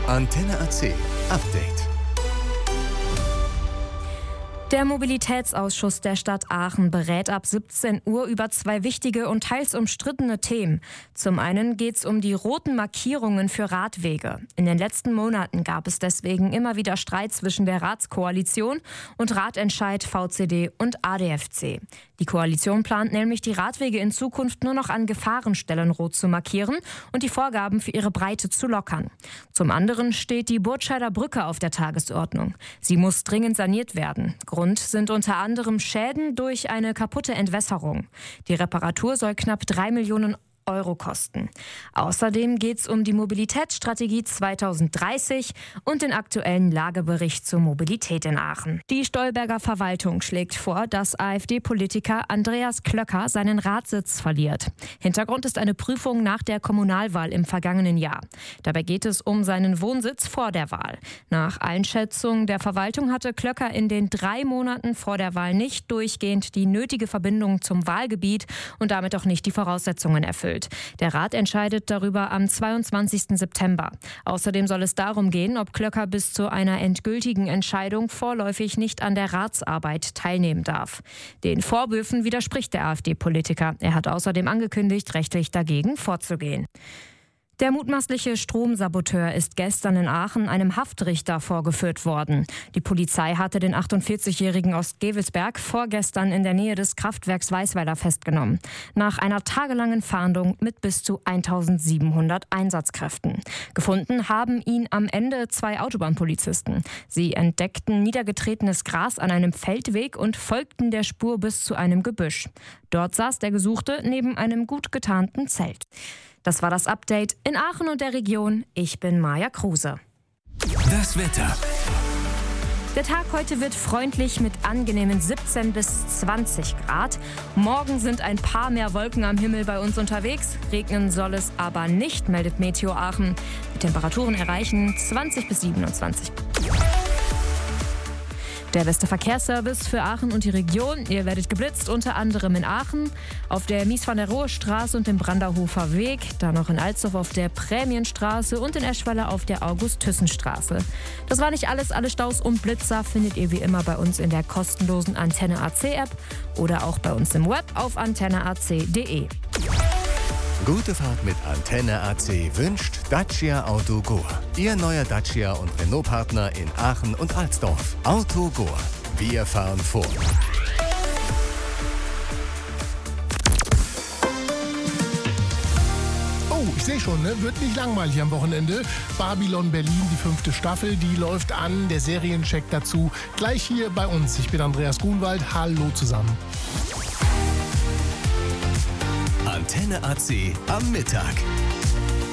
Antenne AC Update. Der Mobilitätsausschuss der Stadt Aachen berät ab 17 Uhr über zwei wichtige und teils umstrittene Themen. Zum einen geht es um die roten Markierungen für Radwege. In den letzten Monaten gab es deswegen immer wieder Streit zwischen der Ratskoalition und Ratentscheid VCD und ADFC. Die Koalition plant nämlich, die Radwege in Zukunft nur noch an Gefahrenstellen rot zu markieren und die Vorgaben für ihre Breite zu lockern. Zum anderen steht die Burtscheider Brücke auf der Tagesordnung. Sie muss dringend saniert werden. Grund sind unter anderem Schäden durch eine kaputte Entwässerung. Die Reparatur soll knapp 3 Millionen Euro kosten. Außerdem geht es um die Mobilitätsstrategie 2030 und den aktuellen Lagebericht zur Mobilität in Aachen. Die Stolberger Verwaltung schlägt vor, dass AfD-Politiker Andreas Klöcker seinen Ratssitz verliert. Hintergrund ist eine Prüfung nach der Kommunalwahl im vergangenen Jahr. Dabei geht es um seinen Wohnsitz vor der Wahl. Nach Einschätzung der Verwaltung hatte Klöcker in den 3 Monaten vor der Wahl nicht durchgehend die nötige Verbindung zum Wahlgebiet und damit auch nicht die Voraussetzungen erfüllt. Der Rat entscheidet darüber am 22. September. Außerdem soll es darum gehen, ob Klöcker bis zu einer endgültigen Entscheidung vorläufig nicht an der Ratsarbeit teilnehmen darf. Den Vorwürfen widerspricht der AfD-Politiker. Er hat außerdem angekündigt, rechtlich dagegen vorzugehen. Der mutmaßliche Stromsaboteur ist gestern in Aachen einem Haftrichter vorgeführt worden. Die Polizei hatte den 48-Jährigen aus Gevelsberg vorgestern in der Nähe des Kraftwerks Weißweiler festgenommen. Nach einer tagelangen Fahndung mit bis zu 1700 Einsatzkräften. Gefunden haben ihn am Ende 2 Autobahnpolizisten. Sie entdeckten niedergetretenes Gras an einem Feldweg und folgten der Spur bis zu einem Gebüsch. Dort saß der Gesuchte neben einem gut getarnten Zelt. Das war das Update in Aachen und der Region. Ich bin Maja Kruse. Das Wetter. Der Tag heute wird freundlich mit angenehmen 17 bis 20 Grad. Morgen sind ein paar mehr Wolken am Himmel bei uns unterwegs. Regnen soll es aber nicht, meldet Meteo Aachen. Die Temperaturen erreichen 20 bis 27 Grad. Der beste Verkehrsservice für Aachen und die Region. Ihr werdet geblitzt, unter anderem in Aachen, auf der Mies van der Rohe Straße und dem Branderhofer Weg, dann noch in Alsdorf auf der Prämienstraße und in Eschweiler auf der August-Thyssen-Straße. Das war nicht alles. Alle Staus und Blitzer findet ihr wie immer bei uns in der kostenlosen Antenne AC App oder auch bei uns im Web auf antenneac.de. Gute Fahrt mit Antenne AC wünscht Dacia Autogor. Ihr neuer Dacia und Renault-Partner in Aachen und Alsdorf. Autogor. Wir fahren vor. Oh, ich sehe schon, ne? Wird nicht langweilig am Wochenende. Babylon Berlin, die 5. Staffel, die läuft an. Der Seriencheck dazu gleich hier bei uns. Ich bin Andreas Grunwald. Hallo zusammen. Antenne AC am Mittag.